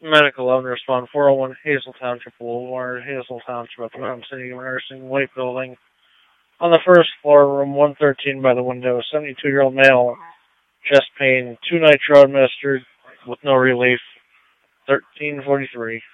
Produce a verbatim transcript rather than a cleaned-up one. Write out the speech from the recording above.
Medical unrespond four oh one Hazel Township Boulevard, Hazel Township at the Mountain City Nursing White Building. On the first floor, room one thirteen by the window, seventy-two-year-old male, chest pain, two nitro administered with no relief, thirteen forty-three.